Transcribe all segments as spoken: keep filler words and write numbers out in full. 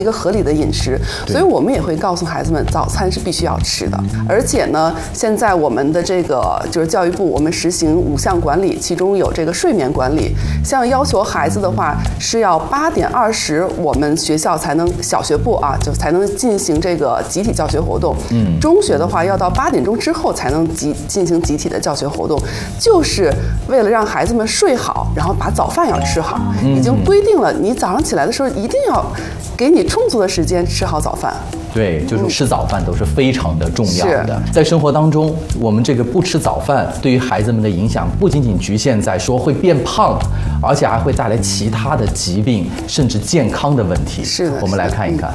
一个合理的饮食，所以我们也会告诉孩子们，早餐是必须要吃的。而且呢，现在我们的这个就是教育部，我们实行五项管理，其中有这个睡眠管理。像要求孩子的话，是要八点二十，我们学校才能小学部啊，就才能进行这个集体教学活动。嗯，中学的话要到八点钟之后才能集进行集体的教学活动，就是为了让孩子们睡好，然后把早饭要吃好，已经规定了，你早上起来的时候一定要给你充足的时间吃好早饭。 对，就是吃早饭都是非常的重要的。嗯、在生活当中，我们这个不吃早饭，对于孩子们的影响不仅仅局限在说会变胖，而且还会带来其他的疾病，甚至健康的问题。 是的， 我们来看一看。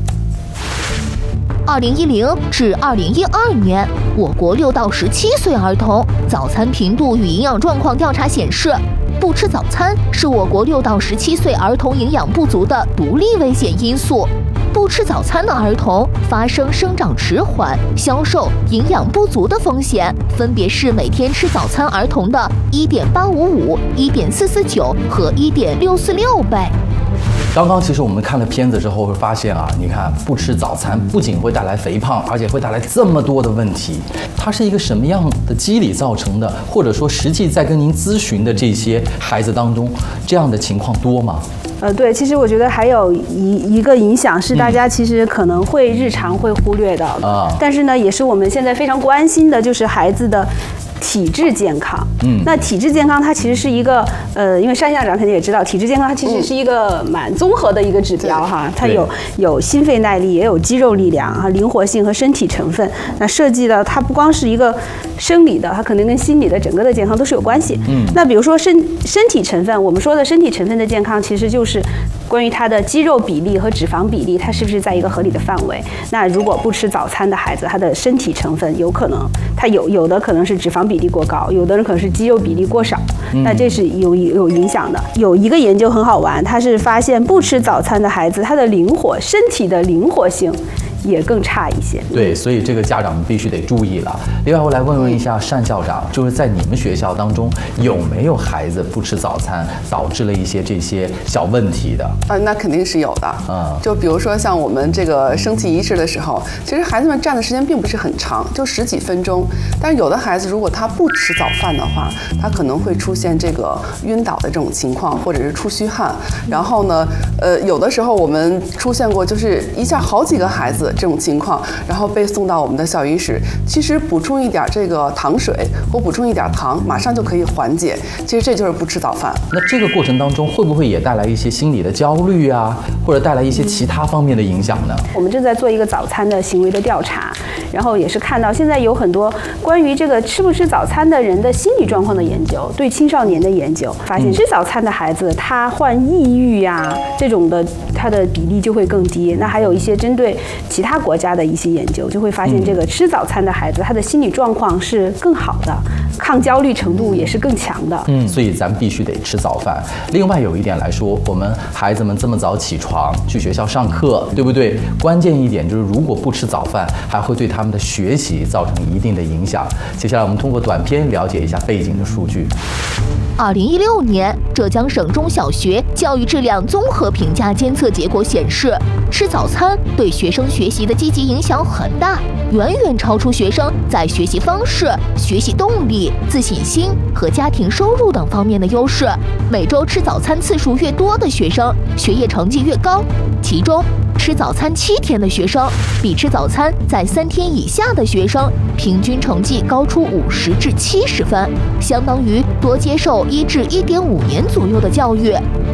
二零一零至二零一二年，我国六到十七岁儿童早餐频度与营养状况调查显示，不吃早餐是我国六到十七岁儿童营养不足的独立危险因素。不吃早餐的儿童发生生长迟缓、消瘦、营养不足的风险，分别是每天吃早餐儿童的 一点八五五、一点四四九 和 一点六四六倍。 刚刚其实我们看了片子之后会发现啊，你看不吃早餐不仅会带来肥胖，而且会带来这么多的问题。它是一个什么样的机理造成的？或者说实际在跟您咨询的这些孩子当中，这样的情况多吗？ 呃，对，其实我觉得还有一一个影响是大家其实可能会日常会忽略的啊，但是呢，也是我们现在非常关心的，就是孩子的体质健康。嗯，那体质健康它其实是一个呃，因为单校长肯定也知道，体质健康它其实是一个蛮综合的一个指标哈，它有有心肺耐力，也有肌肉力量啊，灵活性和身体成分。那设计的它不光是一个生理的，它可能跟心理的整个的健康都是有关系。嗯，那比如说身身体成分，我们说的身体成分的健康，其实就是关于他的肌肉比例和脂肪比例，它是不是在一个合理的范围？那如果不吃早餐的孩子，他的身体成分有可能，他有有的可能是脂肪比例过高，有的人可能是肌肉比例过少，那这是有有影响的。有一个研究很好玩，它是发现不吃早餐的孩子，他的灵活身体的灵活性也更差一些。 对，所以这个家长们必须得注意了。另外，我来问问一下单校长，就是在你们学校当中有没有孩子不吃早餐，导致了一些这些小问题的？ 啊，那肯定是有的。嗯，就比如说像我们这个升旗仪式的时候，其实孩子们站的时间并不是很长，就十几分钟。但是有的孩子如果他不吃早饭的话，他可能会出现这个晕倒的这种情况，或者是出虚汗。然后呢，呃，有的时候我们出现过就是一下好几个孩子这种情况，然后被送到我们的校医室。其实补充一点这个糖水或补充一点糖，马上就可以缓解。其实这就是不吃早饭。 那这个过程当中会不会也带来一些心理的焦虑啊，或者带来一些其他方面的影响呢？ 我们正在做一个早餐的行为的调查，然后也是看到现在有很多关于这个吃不吃早餐的人的心理状况的研究，对青少年的研究，发现吃早餐的孩子他患抑郁呀这种的，他的比例就会更低。那还有一些针对其他国家的一些研究，就会发现这个吃早餐的孩子，他的心理状况是更好的，抗焦虑程度也是更强的。 嗯，所以咱必须得吃早饭。另外有一点来说，我们孩子们这么早起床去学校上课，对不对？关键一点就是，如果不吃早饭，还会对他们的学习造成一定的影响。接下来我们通过短片了解一下背景的数据。 二零一六年，浙江省中小学教育质量综合评价监测结果显示，吃早餐对学生学习的积极影响很大，远远超出学生在学习方式、学习动力、自信心和家庭收入等方面的优势。每周吃早餐次数越多的学生，学业成绩越高。其中，吃早餐七天的学生，比吃早餐在三天以下的学生，平均成绩高出五十至七十分，相当于多接受一至一点五年左右的教育。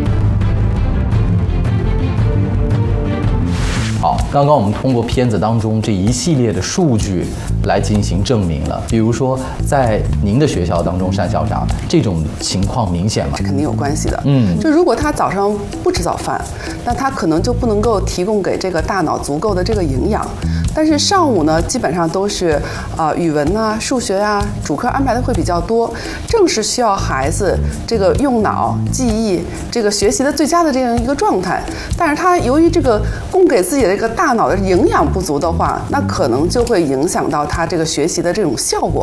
好，刚刚我们通过片子当中这一系列的数据来进行证明了。比如说，在您的学校当中，单校长，这种情况明显吗？ 这肯定有关系的。嗯，就如果他早上不吃早饭，那他可能就不能够提供给这个大脑足够的这个营养。但是上午呢，基本上都是啊、呃、语文啊、数学啊主课安排的会比较多，正是需要孩子这个用脑、记忆、这个学习的最佳的这样一个状态。但是他由于这个供给自己的这个大脑的营养不足的话，那可能就会影响到他这个学习的这种效果。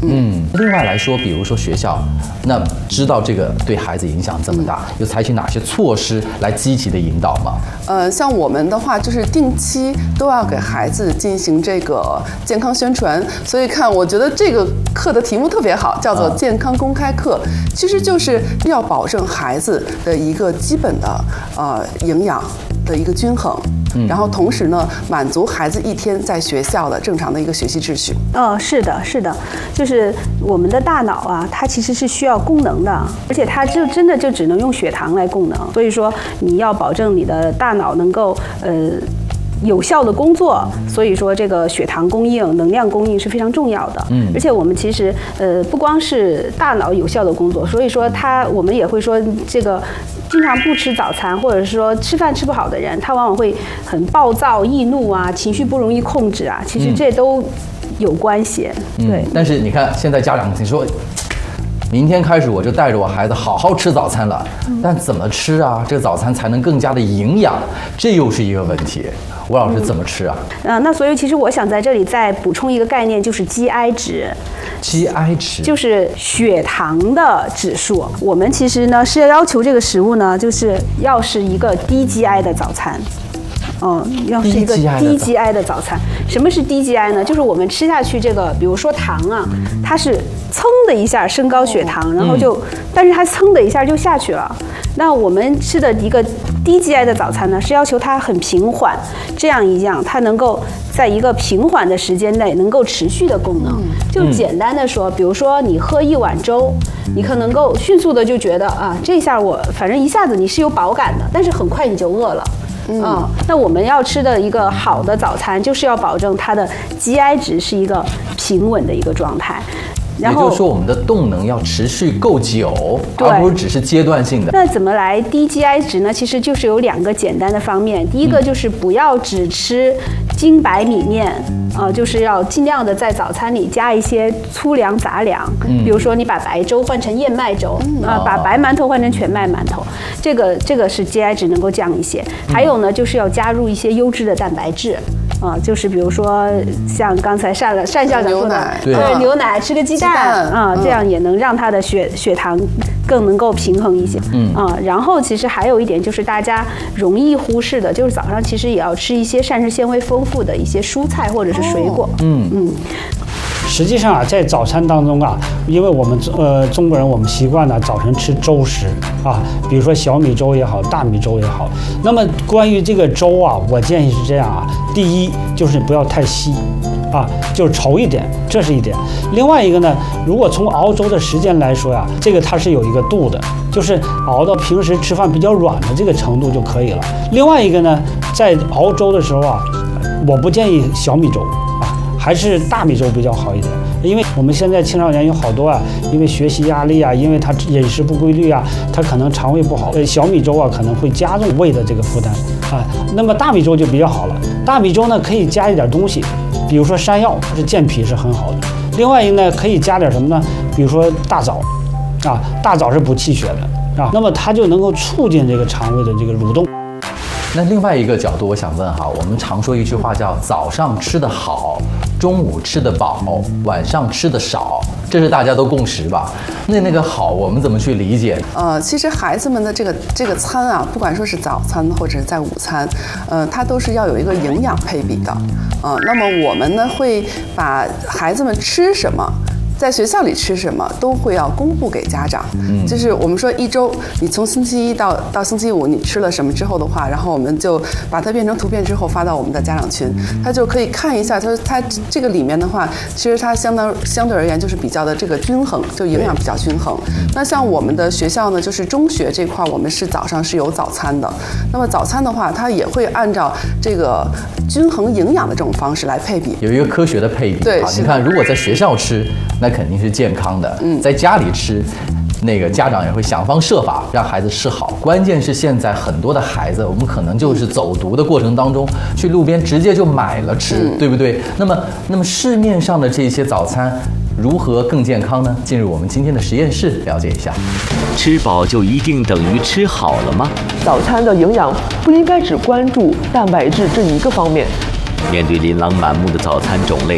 嗯，另外来说，比如说学校，那知道这个对孩子影响这么大，又采取哪些措施来积极的引导吗？ 呃，像我们的话，就是定期都要给孩子进行这个健康宣传，所以看，我觉得这个课的题目特别好，叫做健康公开课，其实就是要保证孩子的一个基本的呃营养的一个均衡。然后同时呢，满足孩子一天在学校的正常的一个学习秩序。 哦，是的，是的，就是我们的大脑啊，它其实是需要供能的，而且它就真的就只能用血糖来供能。所以说，你要保证你的大脑能够呃。有效的工作，所以说这个血糖供应、能量供应是非常重要的。嗯，而且我们其实呃不光是大脑有效的工作，所以说它我们也会说这个经常不吃早餐，或者是说吃饭吃不好的人，他往往会很暴躁、易怒啊，情绪不容易控制啊。其实这都有关系。 嗯、 对、 嗯。但是你看，现在家长你说。明天开始我就带着我孩子好好吃早餐了，但怎么吃啊？这个早餐才能更加的营养，这又是一个问题。吴老师怎么吃啊？ 嗯、呃，那所以其实我想在这里再补充一个概念，就是 G I 值。 G I 值就是血糖的指数。我们其实呢是要要求这个食物呢，就是要是一个低 G I 的早餐。嗯，要是一个低 G I 的早餐。什么是低 G I 呢？就是我们吃下去这个，比如说糖啊，它是噌的一下升高血糖，然后就，但是它噌的一下就下去了。那我们吃的一个低 G I 的早餐呢，是要求它很平缓，这样一样，它能够在一个平缓的时间内能够持续的供能。就简单的说，比如说你喝一碗粥，你可能够迅速的就觉得啊，这下我反正一下子你是有饱感的，但是很快你就饿了。嗯、哦，那我们要吃的一个好的早餐，就是要保证它的 G I 值是一个平稳的一个状态。 也就是说，我们的动能要持续够久，而不是只是阶段性的。 那怎么来低 G I 值呢？其实就是有两个简单的方面。第一个就是不要只吃精白米面，啊、呃，就是要尽量的在早餐里加一些粗粮杂粮，嗯、比如说你把白粥换成燕麦粥，啊、呃，把白馒头换成全麦馒头，这个这个是 G I 值能够降一些。还有呢，就是要加入一些优质的蛋白质。啊、呃，就是比如说像刚才单了单校长说的， 对、 呃，牛奶，吃个鸡蛋啊、呃，这样也能让他的血血糖更能够平衡一些。嗯啊、呃，然后其实还有一点就是大家容易忽视的，就是早上其实也要吃一些膳食纤维丰富的一些蔬菜或者是水果。嗯嗯。 实际上啊，在早餐当中啊，因为我们呃中国人我们习惯呢早晨吃粥食啊，比如说小米粥也好，大米粥也好。那么关于这个粥啊，我建议是这样啊，第一就是不要太稀啊，就是稠一点，这是一点。另外一个呢，如果从熬粥的时间来说呀、啊，这个它是有一个度的，就是熬到平时吃饭比较软的这个程度就可以了。另外一个呢，在熬粥的时候啊，我不建议小米粥。还是大米粥比较好一点，因为我们现在青少年有好多啊，因为学习压力啊，因为他饮食不规律啊，他可能肠胃不好，呃，小米粥啊可能会加重胃的这个负担啊。那么大米粥就比较好了，大米粥呢可以加一点东西，比如说山药是健脾是很好的。另外一个呢可以加点什么呢？比如说大枣，啊，大枣是补气血的啊，那么它就能够促进这个肠胃的这个蠕动。 那另外一个角度，我想问哈，我们常说一句话叫早上吃得好，中午吃得饱，晚上吃得少，这是大家都共识吧？那那个好，我们怎么去理解？ 呃，其实孩子们的这个这个餐啊，不管说是早餐或者是在午餐，呃，它都是要有一个营养配比的。呃，那么我们呢会把孩子们吃什么，在学校里吃什么都会要公布给家长，嗯，就是我们说一周，你从星期一到到星期五你吃了什么之后的话，然后我们就把它变成图片之后发到我们的家长群，他就可以看一下，他他这个里面的话，其实它相当相对而言就是比较的这个均衡，就营养比较均衡。那像我们的学校呢，就是中学这块，我们是早上是有早餐的，那么早餐的话，它也会按照这个均衡营养的这种方式来配比， 有一个科学的配比。 对， 你看，如果在学校吃，那肯定是健康的。嗯，在家里吃，那个家长也会想方设法让孩子吃好。关键是现在很多的孩子，我们可能就是走读的过程当中，去路边直接就买了吃，嗯、对不对？那么，那么市面上的这些早餐如何更健康呢？进入我们今天的实验室了解一下。 吃饱就一定等于吃好了吗？ 早餐的营养不应该只关注蛋白质这一个方面。 面对琳琅满目的早餐种类，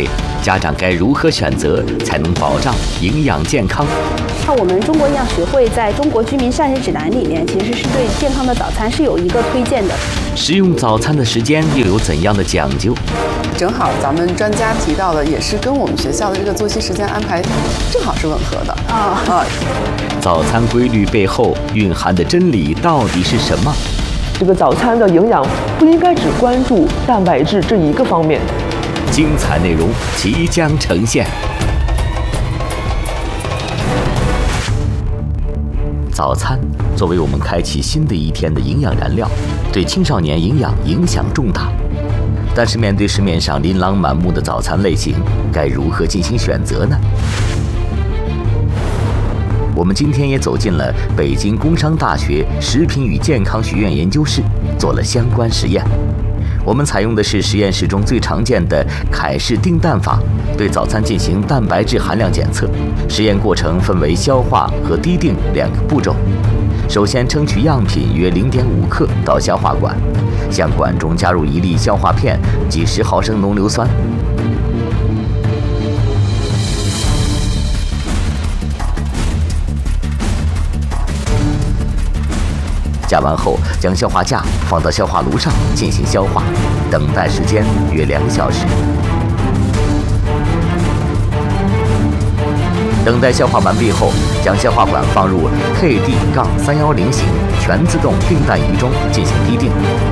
家长该如何选择才能保障营养健康？ 那我们中国营养学会在中国居民膳食指南里面，其实是对健康的早餐是有一个推荐的。 食用早餐的时间又有怎样的讲究？ 正好咱们专家提到的，也是跟我们学校的这个作息时间安排正好是吻合的啊啊！ 早餐规律背后蕴含的真理到底是什么？ 这个早餐的营养不应该只关注蛋白质这一个方面。 精彩内容即将呈现。早餐作为我们开启新的一天的营养燃料，对青少年营养影响重大。但是面对市面上琳琅满目的早餐类型，该如何进行选择呢？我们今天也走进了北京工商大学食品与健康学院研究室，做了相关实验。我们采用的是实验室中最常见的凯氏定蛋法，对早餐进行蛋白质含量检测。实验过程分为消化和滴定两个步骤。首先称取样品约 零点五克到消化管，向管中加入一粒消化片及十毫升浓硫酸。加完后，将消化架放到消化炉上进行消化，等待时间约两小时。等待消化完毕后，将消化管放入 K D 三一零 型全自动定蛋仪中进行滴定。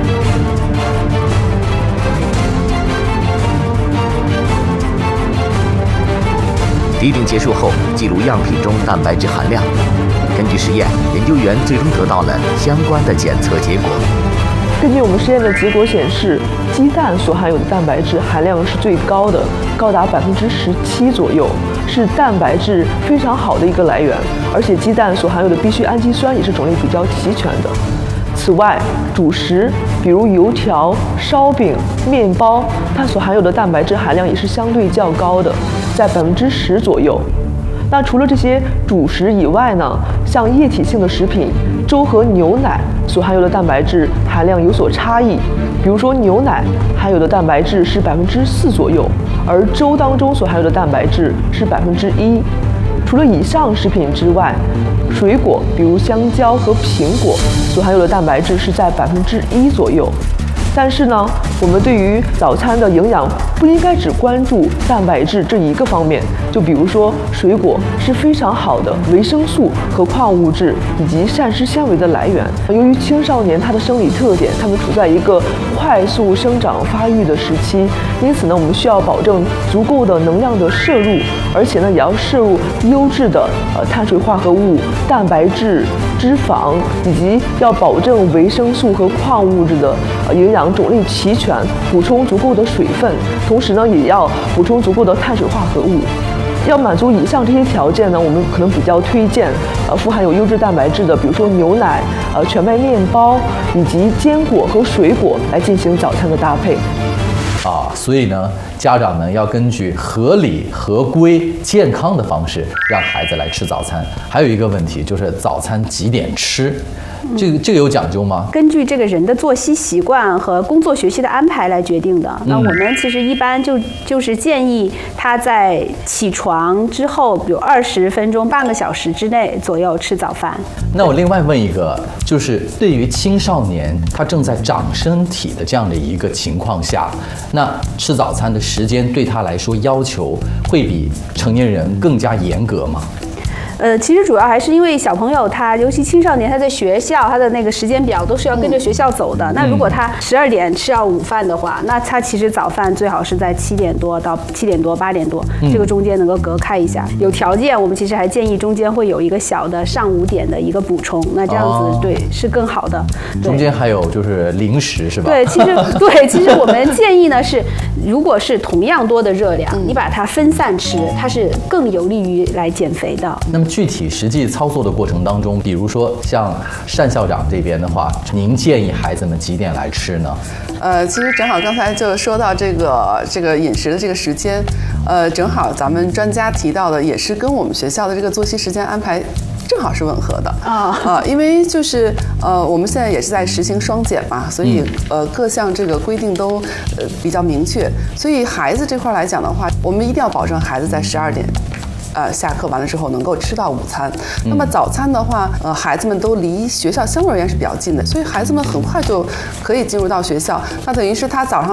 滴定结束后，记录样品中蛋白质含量。根据实验，研究员最终得到了相关的检测结果。 根据我们实验的结果显示，鸡蛋所含有的蛋白质含量是最高的，高达百分之十七左右，是蛋白质非常好的一个来源。而且鸡蛋所含有的必需氨基酸也是种类比较齐全的。此外，主食比如油条、烧饼、面包，它所含有的蛋白质含量也是相对较高的，在百分之十左右。那除了这些主食以外呢，像液体性的食品，粥和牛奶所含有的蛋白质含量有所差异。比如说牛奶含有的蛋白质是百分之四左右，而粥当中所含有的蛋白质是百分之一。除了以上食品之外，水果比如香蕉和苹果所含有的蛋白质是在百分之一左右。但是呢，我们对于早餐的营养不应该只关注蛋白质这一个方面。就比如说，水果是非常好的维生素和矿物质以及膳食纤维的来源。由于青少年他的生理特点，他们处在一个快速生长发育的时期，因此呢，我们需要保证足够的能量的摄入，而且呢，也要摄入优质的呃碳水化合物、蛋白质、脂肪，以及要保证维生素和矿物质的呃营养种类齐全，补充足够的水分，同时呢，也要补充足够的碳水化合物。要满足以上这些条件呢，我们可能比较推荐呃富含有优质蛋白质的，比如说牛奶、呃全麦面包以及坚果和水果来进行早餐的搭配。 啊，所以呢，家长呢要根据合理、合规、健康的方式让孩子来吃早餐。还有一个问题就是早餐几点吃？这个这个有讲究吗？ 根据这个人的作息习惯和工作学习的安排来决定的。那我们其实一般就就是建议他在起床之后，比如二十分钟、半个小时之内左右吃早饭。 那我另外问一个，就是对于青少年他正在长身体的这样的一个情况下，那吃早餐的时间对他来说要求会比成年人更加严格吗？ 呃，其实主要还是因为小朋友他，尤其青少年，他在学校他的那个时间表都是要跟着学校走的。嗯、那如果他十二点吃要午饭的话，那他其实早饭最好是在七点多到七点多、八点多、嗯、这个中间能够隔开一下。有条件，我们其实还建议中间会有一个小的上午点的一个补充，那这样子、哦、对是更好的。 中间还有就是零食是吧？ 对，其实对，其实我们建议呢是，如果是同样多的热量，嗯、你把它分散吃，它是更有利于来减肥的。 那么具体实际操作的过程当中，比如说像单校长这边的话，您建议孩子们几点来吃呢？ 呃，其实正好刚才就说到这个这个饮食的这个时间，呃，正好咱们专家提到的也是跟我们学校的这个作息时间安排正好是吻合的啊啊，因为就是呃，我们现在也是在实行双减嘛，所以呃各项这个规定都呃比较明确，所以孩子这块来讲的话，我们一定要保证孩子在十二点。呃，下课完了之后能够吃到午餐。那么早餐的话，呃，孩子们都离学校相对而言是比较近的，所以孩子们很快就可以进入到学校。那等于是他早上。